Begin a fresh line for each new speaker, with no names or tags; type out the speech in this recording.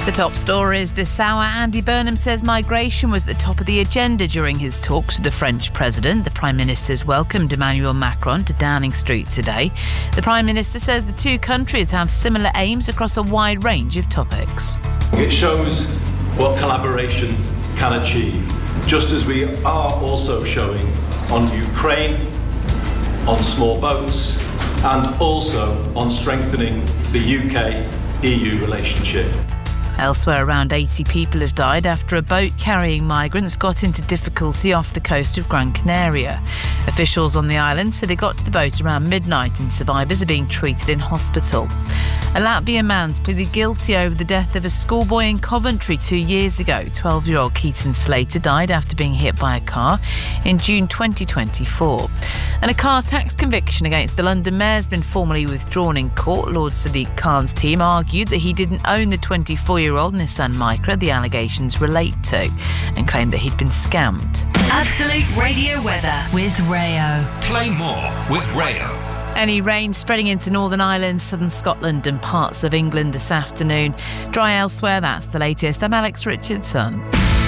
The top stories this hour. Andy Burnham says migration was at the top of the agenda during his talks with the French president. The Prime Minister's welcomed Emmanuel Macron to Downing Street today. The Prime Minister says the two countries have similar aims across a wide range of topics.
It shows what collaboration can achieve, just as we are also showing on Ukraine, on small boats, and also on strengthening the UK-EU relationship.
Elsewhere, around 80 people have died after a boat carrying migrants got into difficulty off the coast of Gran Canaria. Officials on the island said it got to the boat around midnight and survivors are being treated in hospital. A Latvian man's pleaded guilty over the death of a schoolboy in Coventry 2 years ago. 12-year-old Keaton Slater died after being hit by a car in June 2024. And a car tax conviction against the London mayor has been formally withdrawn in court. Lord Sadiq Khan's team argued that he didn't own the 24-year-old Nissan Micra the allegations relate to and claimed that he'd been scammed.
Absolute Radio weather with Rayo.
Play more with Rayo.
Any rain spreading into Northern Ireland, southern Scotland and parts of England this afternoon. Dry elsewhere, that's the latest. I'm Alex Richardson.